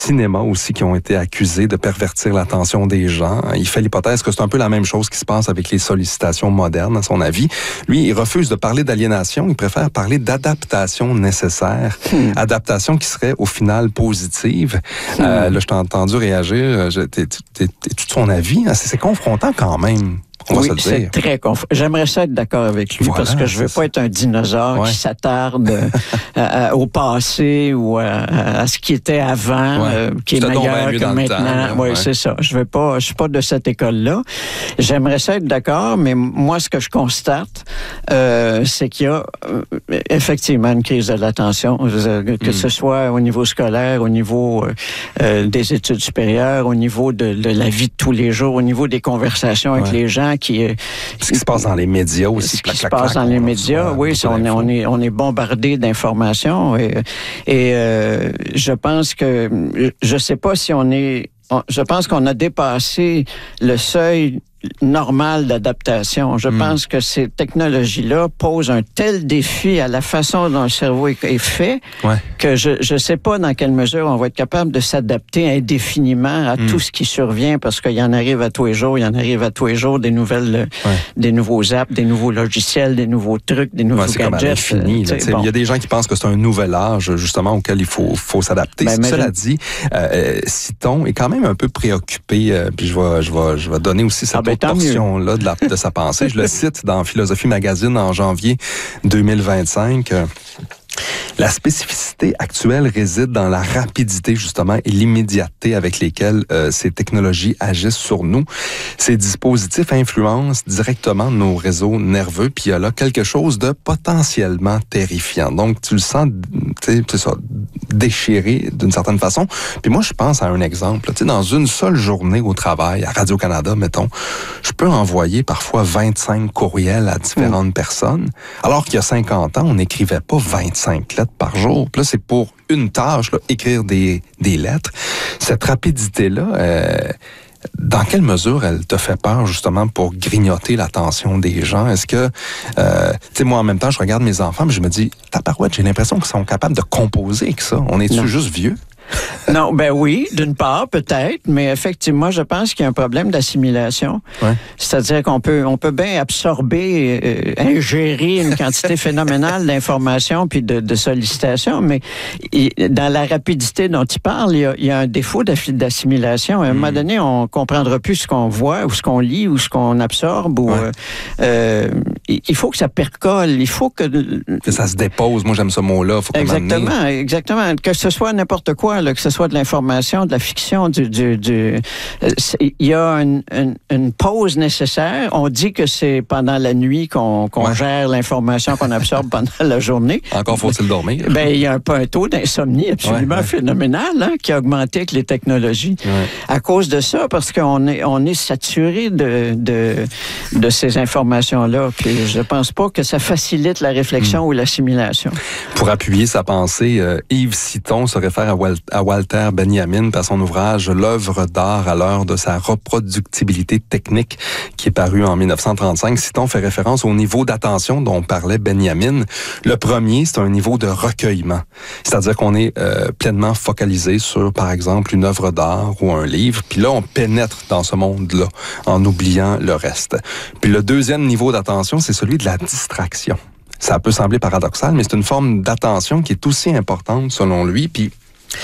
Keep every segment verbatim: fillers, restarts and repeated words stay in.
cinéma aussi qui ont été accusés de pervertir l'attention des gens. Il fait l'hypothèse que c'est un peu la même chose qui se passe avec les sollicitations modernes, à son avis. Lui, il refuse de parler d'aliénation, il préfère parler d'adaptation nécessaire, hmm. adaptation qui serait au final positive. Hmm. Euh, là, je t'ai entendu réagir, t'es, t'es, t'es tout de son avis, c'est, c'est confrontant quand même. On oui, c'est très confort. J'aimerais ça être d'accord avec lui, voilà, parce que je veux pas ça. être un dinosaure ouais. qui s'attarde à, à, au passé ou à, à ce qui était avant, ouais. euh, qui est meilleur que maintenant. Oui, ouais. c'est ça. Je veux pas, je suis pas de cette école-là. J'aimerais ça être d'accord, mais moi, ce que je constate, euh, c'est qu'il y a euh, effectivement une crise de l'attention, que mm. ce soit au niveau scolaire, au niveau euh, des études supérieures, au niveau de, de la vie de tous les jours, au niveau des conversations avec ouais. les gens. Qui, ce qui se passe dans les médias aussi. Ce qui se passe dans les médias, oui, on est, on est, on est bombardé d'informations et, et euh, je pense que, je sais pas si on est, je pense qu'on a dépassé le seuil normal d'adaptation. Je mmh. pense que ces technologies-là posent un tel défi à la façon dont le cerveau est, est fait ouais. que je ne sais pas dans quelle mesure on va être capable de s'adapter indéfiniment à mmh. tout ce qui survient, parce qu'il y en arrive à tous les jours, il y en arrive à tous les jours des nouvelles, ouais. des nouveaux apps, des nouveaux logiciels, des nouveaux trucs, des nouveaux ouais, c'est gadgets. C'est comme à l'infini. Bon. Il y a des gens qui pensent que c'est un nouvel âge, justement, auquel il faut, faut s'adapter. Ben, Cela je... dit, euh, Citon est quand même un peu préoccupé, euh, puis je vais, je vais, je vais donner aussi cette ah, ben, portion-là de, la, de sa pensée. Je le cite dans Philosophie Magazine en janvier deux mille vingt-cinq. Euh, La spécificité actuelle réside dans la rapidité, justement, et l'immédiateté avec lesquelles euh, ces technologies agissent sur nous. Ces dispositifs influencent directement nos réseaux nerveux, puis il y a là quelque chose de potentiellement terrifiant. Donc, tu le sens, tu sais, c'est ça, déchiré d'une certaine façon. Puis moi, je pense à un exemple. Tu sais, dans une seule journée au travail, à Radio-Canada, mettons, je peux envoyer parfois vingt-cinq courriels à différentes mmh. personnes, alors qu'il y a cinquante ans, on n'écrivait pas vingt-cinq lettres par jour. Puis là, c'est pour une tâche, là, écrire des, des lettres. Cette rapidité-là, euh, dans quelle mesure elle te fait peur, justement, pour grignoter l'attention des gens? Est-ce que, euh, tu sais, moi, en même temps, je regarde mes enfants, mais je me dis, tabarouette, j'ai l'impression qu'ils sont capables de composer avec ça. On est-tu juste vieux? Non, ben oui, d'une part, peut-être, mais effectivement, je pense qu'il y a un problème d'assimilation. Ouais. C'est-à-dire qu'on peut, on peut bien absorber, euh, ingérer une quantité phénoménale d'informations puis de, de sollicitations, mais il, dans la rapidité dont tu parles, il y a, il y a un défaut d'assimilation. À un mmh. moment donné, on comprendra plus ce qu'on voit ou ce qu'on lit ou ce qu'on absorbe. Ou, ouais. euh, il faut que ça percole, il faut que... Que ça se dépose, moi j'aime ce mot-là. Faut exactement, m'amener. exactement. Que ce soit n'importe quoi, là, que ce soit de l'information, de la fiction, du, du, du il y a une, une, une pause nécessaire. On dit que c'est pendant la nuit qu'on, qu'on ouais. gère l'information qu'on absorbe pendant la journée. Encore faut-il dormir. Ben il y a un peu un taux d'insomnie absolument ouais, ouais. phénoménal hein, qui a augmenté avec les technologies. Ouais. À cause de ça, parce qu'on est on est saturé de de de ces informations-là. Puis je pense pas que ça facilite la réflexion mmh. ou l'assimilation. Pour appuyer sa pensée, euh, Yves Citon se réfère à, Wal- à Walter Benjamin par son ouvrage « L'œuvre d'art à l'heure de sa reproductibilité technique » qui est paru en dix-neuf cent trente-cinq. Citon fait référence au niveau d'attention dont parlait Benjamin. Le premier, c'est un niveau de recueillement. C'est-à-dire qu'on est euh, pleinement focalisé sur, par exemple, une œuvre d'art ou un livre. Puis là, on pénètre dans ce monde-là en oubliant le reste. Puis le deuxième niveau d'attention, c'est celui de la distraction. Ça peut sembler paradoxal, mais c'est une forme d'attention qui est aussi importante selon lui. Puis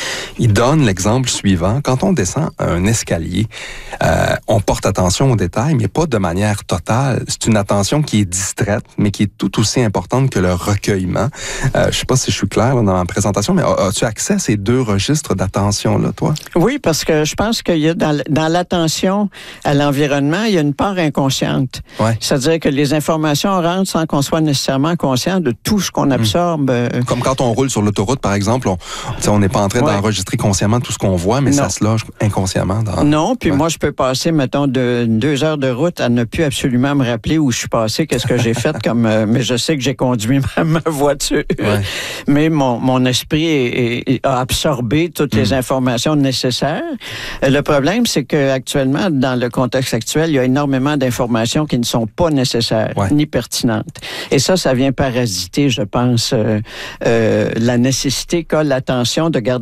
il donne l'exemple suivant. Quand on descend un escalier, euh, on porte attention aux détails, mais pas de manière totale. C'est une attention qui est distraite, mais qui est tout aussi importante que le recueillement. Euh, je sais pas si je suis clair là, dans ma présentation, mais as-tu accès à ces deux registres d'attention-là, toi? Oui, parce que je pense qu'il y a dans, dans l'attention à l'environnement, il y a une part inconsciente. Ouais. C'est-à-dire que les informations rentrent sans qu'on soit nécessairement conscient de tout ce qu'on absorbe. Mmh. Comme quand on roule sur l'autoroute, par exemple, on on n'est pas en train ouais. d'enregistrer consciemment tout ce qu'on voit, mais non. ça se loge inconsciemment. Dans... Non, puis ouais. moi, je peux passer, mettons, de deux heures de route à ne plus absolument me rappeler où je suis passé, qu'est-ce que j'ai fait, comme, euh, mais je sais que j'ai conduit ma, ma voiture. Ouais. Mais mon, mon esprit est, est, a absorbé toutes mm. les informations nécessaires. Le problème, c'est qu'actuellement, dans le contexte actuel, il y a énormément d'informations qui ne sont pas nécessaires, ouais. ni pertinentes. Et ça, ça vient parasiter, je pense, euh, euh, la nécessité qu'a l'attention de garder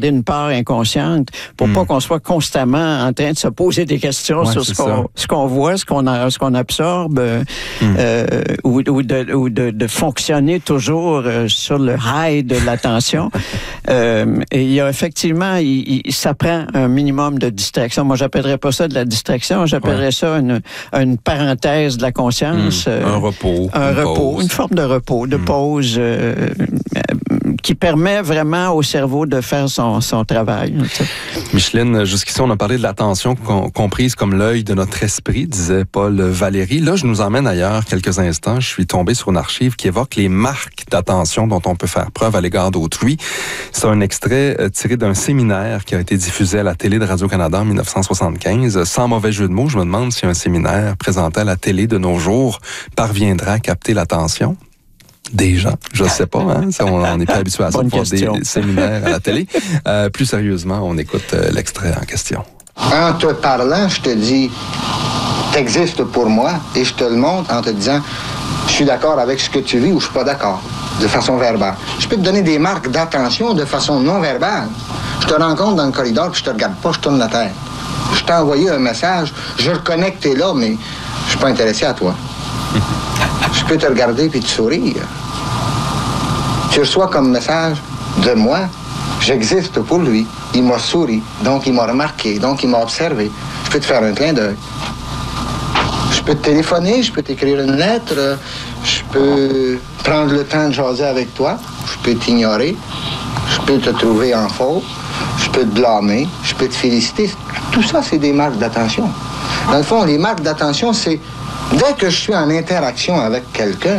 garder une part inconsciente pour mm. pas qu'on soit constamment en train de se poser des questions ouais, sur ce qu'on, ce qu'on voit, ce qu'on, a, ce qu'on absorbe, mm. euh, ou, ou, de, ou de, de fonctionner toujours euh, sur le high de l'attention. euh, et il y a effectivement, il, il, ça prend un minimum de distraction. Moi, j'appellerais pas ça de la distraction, j'appellerais ouais. ça une, une parenthèse de la conscience. Mm. Euh, un repos. Un une repos, pause. une forme de repos, de mm. pause euh, qui permet vraiment au cerveau de faire son, son travail. Micheline, jusqu'ici, on a parlé de l'attention com- comprise comme l'œil de notre esprit, disait Paul Valéry. Là, je nous emmène ailleurs quelques instants. Je suis tombé sur une archive qui évoque les marques d'attention dont on peut faire preuve à l'égard d'autrui. C'est un extrait euh, tiré d'un séminaire qui a été diffusé à la télé de Radio-Canada en dix-neuf cent soixante-quinze. Sans mauvais jeu de mots, je me demande si un séminaire présenté à la télé de nos jours parviendra à capter l'attention des gens. Je ne sais pas, hein? On n'est pas habitué à ça, de voir des, des séminaires à la télé. Euh, plus sérieusement, on écoute euh, l'extrait en question. En te parlant, je te dis, t'existes pour moi, et je te le montre en te disant, je suis d'accord avec ce que tu vis ou je suis pas d'accord, de façon verbale. Je peux te donner des marques d'attention de façon non verbale. Je te rencontre dans le corridor, puis je te regarde pas, je tourne la tête. Je t'ai envoyé un message, je reconnais que t'es là, mais je suis pas intéressé à toi. Je peux te regarder puis te sourire. Tu reçois comme message de moi, j'existe pour lui. Il m'a souri, donc il m'a remarqué, donc il m'a observé. Je peux te faire un clin d'œil. Je peux te téléphoner, je peux t'écrire une lettre, je peux prendre le temps de jaser avec toi, je peux t'ignorer, je peux te trouver en faute, je peux te blâmer, je peux te féliciter. Tout ça, c'est des marques d'attention. Dans le fond, les marques d'attention, c'est dès que je suis en interaction avec quelqu'un,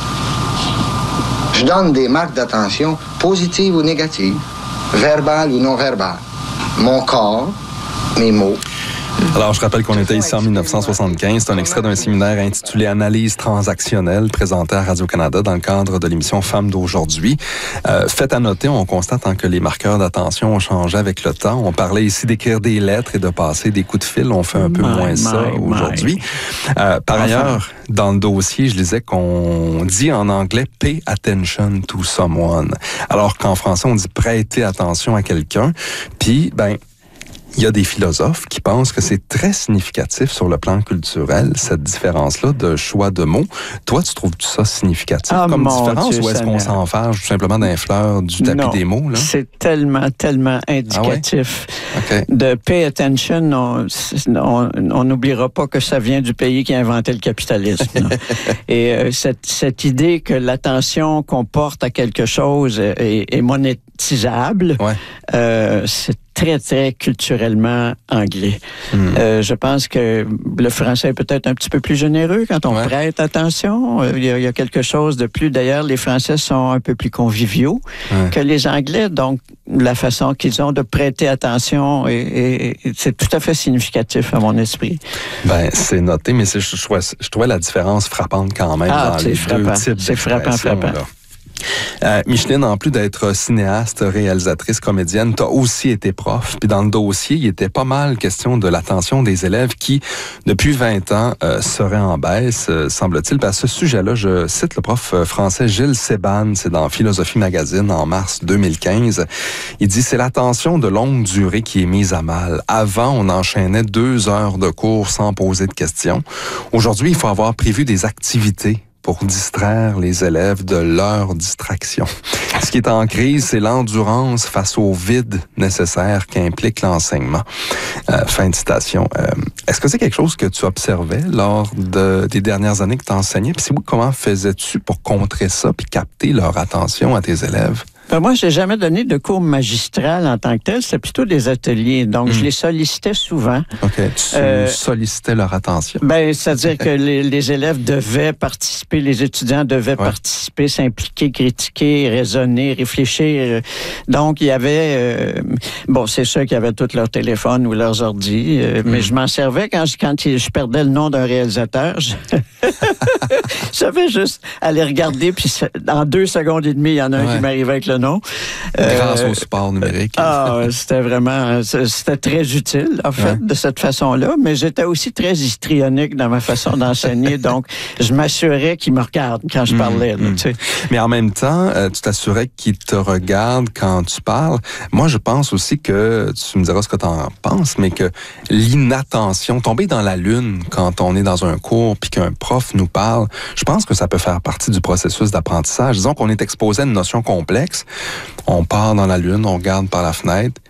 je donne des marques d'attention positives ou négatives, verbales ou non verbales. Mon corps, mes mots. Alors, je rappelle qu'on était ici en dix-neuf cent soixante-quinze. C'est un extrait d'un séminaire intitulé « Analyse transactionnelle » présenté à Radio-Canada dans le cadre de l'émission Femmes d'aujourd'hui. Euh, fait à noter, on constate hein, que les marqueurs d'attention ont changé avec le temps. On parlait ici d'écrire des lettres et de passer des coups de fil. On fait un peu my, moins my, ça my. aujourd'hui. Euh, par enfin. ailleurs, dans le dossier, je disais qu'on dit en anglais « pay attention to someone », alors qu'en français, on dit « prêter attention à quelqu'un ». Puis, ben... il y a des philosophes qui pensent que c'est très significatif sur le plan culturel, cette différence-là de choix de mots. Toi, tu trouves ça significatif ah, comme différence Dieu ou est-ce Seigneur. qu'on s'en fâche tout simplement d'un fleur du tapis non, des mots? Là? C'est tellement, tellement indicatif. Ah ouais? Okay. De pay attention, on n'oubliera pas que ça vient du pays qui a inventé le capitalisme. Et euh, cette, cette idée que l'attention qu'on porte à quelque chose est, est monétisable, ouais. euh, c'est très, très culturellement anglais. Mm. Euh, je pense que le français est peut-être un petit peu plus généreux quand on ouais. prête attention. Il y, a, il y a quelque chose de plus... D'ailleurs, les Français sont un peu plus conviviaux ouais. que les Anglais. Donc, la façon qu'ils ont de prêter attention, est, est, est, c'est tout à fait significatif à mon esprit. Ben, c'est noté, mais c'est, je, je, trouvais, je trouvais la différence frappante quand même ah, dans les frappant. deux types C'est frappant, frappant. Là. Euh, Micheline, en plus d'être cinéaste, réalisatrice, comédienne, t'as aussi été prof. Puis dans le dossier, il était pas mal question de l'attention des élèves qui, depuis vingt ans, euh, seraient en baisse, euh, semble-t-il. Puis à ce sujet-là, je cite le prof français Gilles Seban, c'est dans Philosophie Magazine en mars deux mille quinze. Il dit, c'est l'attention de longue durée qui est mise à mal. Avant, on enchaînait deux heures de cours sans poser de questions. Aujourd'hui, il faut avoir prévu des activités pour distraire les élèves de leur distraction. Ce qui est en crise, c'est l'endurance face au vide nécessaire qu'implique l'enseignement. Euh, fin de citation. Euh, est-ce que c'est quelque chose que tu observais lors de, des dernières années que tu enseignais? Puis si oui, comment faisais-tu pour contrer ça puis capter leur attention à tes élèves? Ben moi, j'ai jamais donné de cours magistral en tant que tel. C'était plutôt des ateliers. Donc, mmh. je les sollicitais souvent. OK. Tu euh, sollicitais leur attention? Ben, c'est-à-dire que les, les élèves devaient participer, les étudiants devaient ouais. participer, s'impliquer, critiquer, raisonner, réfléchir. Donc, il y avait... Euh, bon, c'est sûr qu'il y avait tous leurs téléphones ou leurs ordis, euh, mmh. mais je m'en servais quand, je, quand je perdais le nom d'un réalisateur. Je... J'avais juste à les regarder, puis en deux secondes et demie, il y en a un ouais. qui m'arrivait avec le nom. Grâce euh, au support numérique. Ah, c'était vraiment, c'était très utile, en fait, ouais. de cette façon-là, mais j'étais aussi très histrionique dans ma façon d'enseigner, donc je m'assurais qu'il me regarde quand je parlais. Mmh, là, mmh. Tu sais. Mais en même temps, euh, tu t'assurais qu'il te regarde quand tu parles. Moi, je pense aussi que, tu me diras ce que tu en penses, mais que l'inattention, tomber dans la lune quand on est dans un cours puis qu'un prof nous parle, je pense que ça peut faire partie du processus d'apprentissage. Disons qu'on est exposé à une notion complexe, on part dans la lune, on regarde par la fenêtre,